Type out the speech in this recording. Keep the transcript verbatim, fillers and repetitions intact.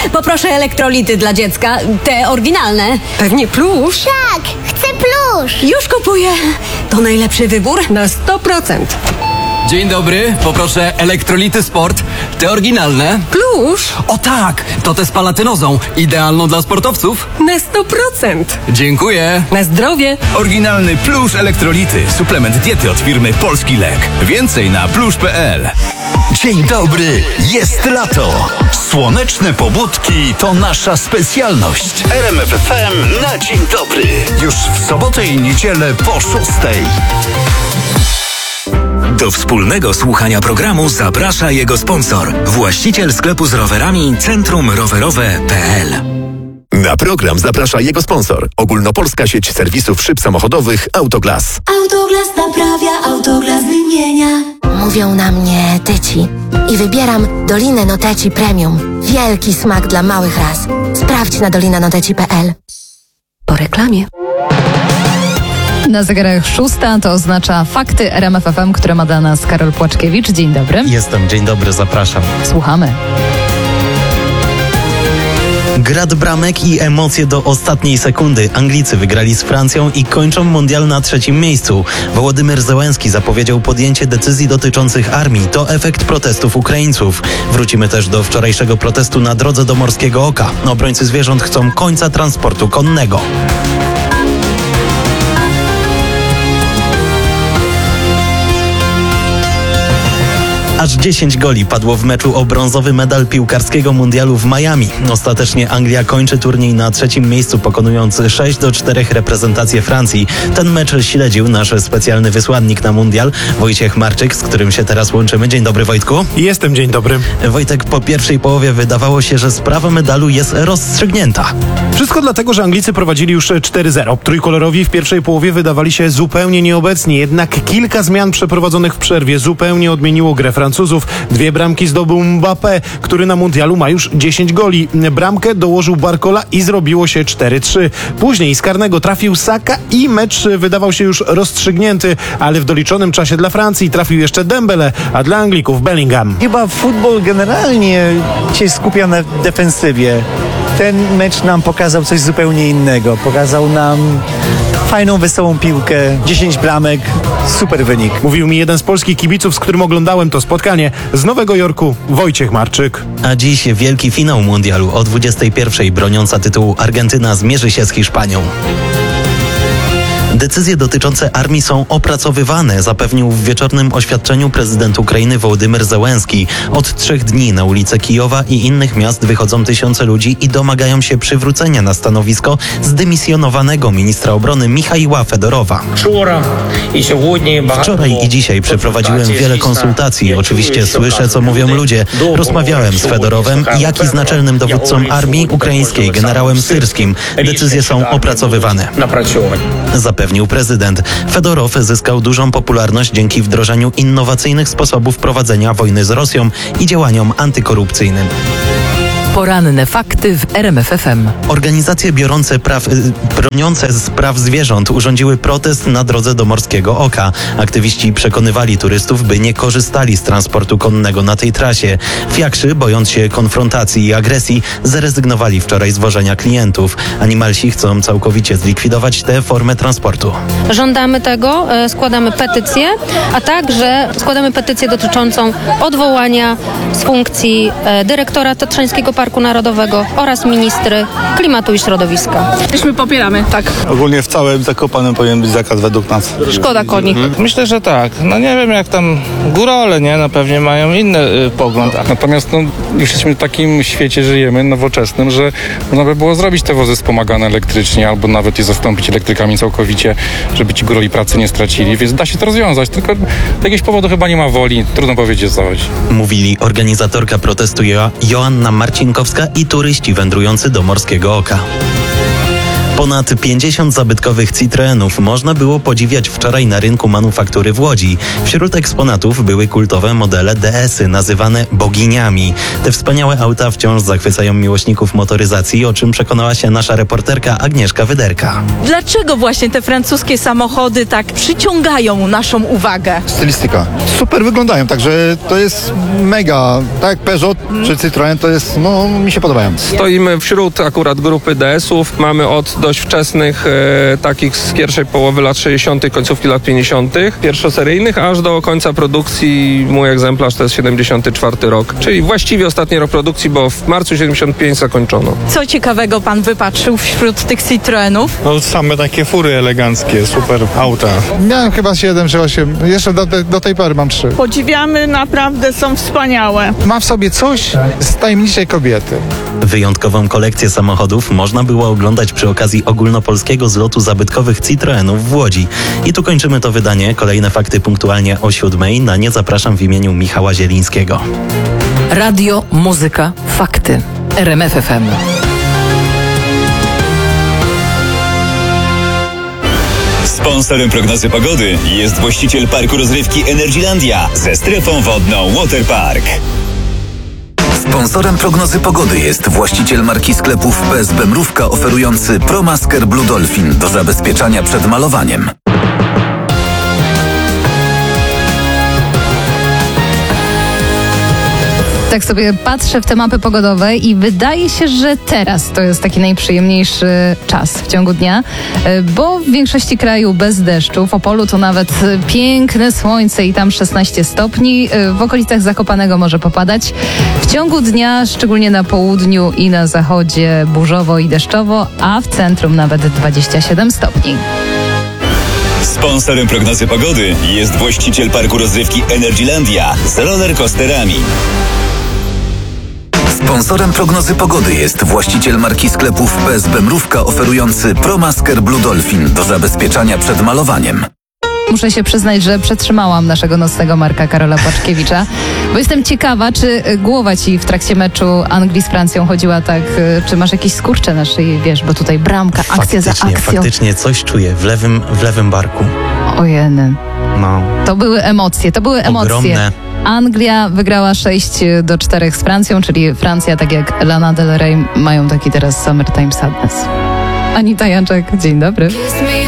Poproszę elektrolity dla dziecka, te oryginalne. Pewnie plusz. Tak, chcę plusz. Już kupuję. To najlepszy wybór? Na sto procent. Dzień dobry, poproszę elektrolity sport, te oryginalne. Plusz. O tak, to te z palatynozą, idealną dla sportowców. Na sto procent. Dziękuję. Na zdrowie. Oryginalny plusz elektrolity, suplement diety od firmy Polski Lek. Więcej na plusz kropka p l. Dzień dobry, jest lato. Słoneczne pobudki to nasza specjalność. R M F F M na dzień dobry. Już w sobotę i niedzielę po szóstej. Do wspólnego słuchania programu zaprasza jego sponsor, właściciel sklepu z rowerami Centrum Rowerowe kropka p l. Na program zaprasza jego sponsor. Ogólnopolska sieć serwisów szyb samochodowych Autoglas. Autoglas naprawia, Autoglas wymienia. Mówią na mnie Teci i wybieram Dolinę Noteci Premium. Wielki smak dla małych ras. Sprawdź na dolina noteci kropka p l. Po reklamie. Na zegarach szósta to oznacza fakty R M F F M, które ma dla nas Karol Płaczkiewicz. Dzień dobry. Jestem, dzień dobry, zapraszam. Słuchamy. Grad bramek i emocje do ostatniej sekundy. Anglicy wygrali z Francją i kończą mundial na trzecim miejscu. Wołodymyr Zełenski zapowiedział podjęcie decyzji dotyczących armii. To efekt protestów Ukraińców. Wrócimy też do wczorajszego protestu na drodze do Morskiego Oka. Obrońcy zwierząt chcą końca transportu konnego. Aż dziesięć goli padło w meczu o brązowy medal piłkarskiego mundialu w Miami. Ostatecznie Anglia kończy turniej na trzecim miejscu, pokonując sześć do czterech reprezentację Francji. Ten mecz śledził nasz specjalny wysłannik na mundial, Wojciech Marczyk, z którym się teraz łączymy. Dzień dobry, Wojtku. Jestem, dzień dobry. Wojtek, po pierwszej połowie wydawało się, że sprawa medalu jest rozstrzygnięta. Wszystko dlatego, że Anglicy prowadzili już cztery zero. Trójkolorowi w pierwszej połowie wydawali się zupełnie nieobecni, jednak kilka zmian przeprowadzonych w przerwie zupełnie odmieniło grę Francuzów. Dwie bramki zdobył Mbappé, który na mundialu ma już dziesięć goli. Bramkę dołożył Barcola i zrobiło się cztery trzy. Później z karnego trafił Saka i mecz wydawał się już rozstrzygnięty, ale w doliczonym czasie dla Francji trafił jeszcze Dembele, a dla Anglików Bellingham. Chyba futbol generalnie się skupia na defensywie. Ten mecz nam pokazał coś zupełnie innego. Pokazał nam fajną, wesołą piłkę, dziesięć bramek, super wynik. Mówił mi jeden z polskich kibiców, z którym oglądałem to spotkanie z Nowego Jorku, Wojciech Marczyk. A dziś wielki finał mundialu. O dwudziestej pierwszej broniąca tytułu Argentyna zmierzy się z Hiszpanią. Decyzje dotyczące armii są opracowywane, zapewnił w wieczornym oświadczeniu prezydent Ukrainy Wołodymyr Zełenski. Od trzech dni na ulice Kijowa i innych miast wychodzą tysiące ludzi i domagają się przywrócenia na stanowisko zdymisjonowanego ministra obrony Michaiła Fedorowa. Wczoraj i dzisiaj przeprowadziłem wiele konsultacji. Oczywiście słyszę, co mówią ludzie. Rozmawiałem z Fedorowem, jak i z naczelnym dowódcą armii ukraińskiej, generałem Syrskim. Decyzje są opracowywane. Zapewnił prezydent. Fedorow zyskał dużą popularność dzięki wdrożeniu innowacyjnych sposobów prowadzenia wojny z Rosją i działaniom antykorupcyjnym. Poranne fakty w R M F F M. Organizacje biorące praw, broniące z praw zwierząt urządziły protest na drodze do Morskiego Oka. Aktywiści przekonywali turystów, by nie korzystali z transportu konnego na tej trasie. Fiakrzy, bojąc się konfrontacji i agresji, zrezygnowali wczoraj z wożenia klientów. Animalsi chcą całkowicie zlikwidować tę formę transportu. Żądamy tego, składamy petycję, a także składamy petycję dotyczącą odwołania z funkcji dyrektora Tatrzańskiego Parku Narodowego oraz ministry klimatu i środowiska. My popieramy, tak. Ogólnie w całym Zakopanem powinien być zakaz według nas. Szkoda koni. Mhm. Myślę, że tak. No nie wiem jak tam górole, nie? No pewnie mają inny y, pogląd. Natomiast no, już jesteśmy w takim świecie, żyjemy nowoczesnym, że można by było zrobić te wozy wspomagane elektrycznie albo nawet je zastąpić elektrykami całkowicie, żeby ci góroli pracy nie stracili, więc da się to rozwiązać. Tylko z jakiegoś powodu chyba nie ma woli. Trudno powiedzieć, co chodzi. Mówili organizatorka protestu jo- Joanna Marcinkowska i turyści wędrujący do Morskiego Oka. Ponad pięćdziesiąt zabytkowych Citroenów można było podziwiać wczoraj na rynku manufaktury w Łodzi. Wśród eksponatów były kultowe modele D S-y, nazywane boginiami. Te wspaniałe auta wciąż zachwycają miłośników motoryzacji, o czym przekonała się nasza reporterka Agnieszka Wyderka. Dlaczego właśnie te francuskie samochody tak przyciągają naszą uwagę? Stylistyka. Super wyglądają, także to jest mega. Tak jak Peugeot czy Citroen, to jest, no mi się podobają. Stoimy wśród akurat grupy D S-ów. Mamy od dość wczesnych, e, takich z pierwszej połowy lat sześćdziesiątych, końcówki lat pięćdziesiątych, pierwszoseryjnych, aż do końca produkcji. Mój egzemplarz to jest siedemdziesiąty czwarty rok, czyli właściwie ostatni rok produkcji, bo w marcu siedemdziesiątym piątym zakończono. Co ciekawego pan wypatrzył wśród tych Citroenów? No same takie fury eleganckie, super auta. Miałem chyba siedem czy osiem. Jeszcze do, do tej pory mam trzy. Podziwiamy, naprawdę są wspaniałe. Ma w sobie coś z tajemniczej kobiety. Wyjątkową kolekcję samochodów można było oglądać przy okazji ogólnopolskiego zlotu zabytkowych Citroenów w Łodzi. I tu kończymy to wydanie. Kolejne fakty punktualnie o siódmej. Na nie zapraszam w imieniu Michała Zielińskiego. Radio, muzyka, fakty. R M F F M. Sponsorem prognozy pogody jest właściciel parku rozrywki Energylandia ze strefą wodną Waterpark. Sponsorem prognozy pogody jest właściciel marki sklepów P S B Mrówka oferujący ProMasker Blue Dolphin do zabezpieczania przed malowaniem. Tak sobie patrzę w te mapy pogodowe i wydaje się, że teraz to jest taki najprzyjemniejszy czas w ciągu dnia, bo w większości kraju bez deszczu. W Opolu to nawet piękne słońce i tam szesnaście stopni. W okolicach Zakopanego może popadać. W ciągu dnia, szczególnie na południu i na zachodzie burzowo i deszczowo, a w centrum nawet dwadzieścia siedem stopni. Sponsorem prognozy pogody jest właściciel parku rozrywki Energylandia z rollercoasterami. Sponsorem prognozy pogody jest właściciel marki sklepów P S B Mrówka oferujący ProMasker Blue Dolphin do zabezpieczania przed malowaniem. Muszę się przyznać, że przetrzymałam naszego nocnego Marka Karola Płaczkiewicza, bo jestem ciekawa, czy głowa ci w trakcie meczu Anglii z Francją chodziła tak, czy masz jakieś skurcze na szyi, wiesz, bo tutaj bramka, akcja faktycznie, za akcją. Faktycznie coś czuję w lewym, w lewym barku. Ojeny. No. To były emocje, to były emocje. Ogromne. Anglia wygrała sześć do czterech z Francją, czyli Francja, tak jak Lana Del Rey, mają taki teraz Summertime Sadness. Anita Janczak, dzień dobry.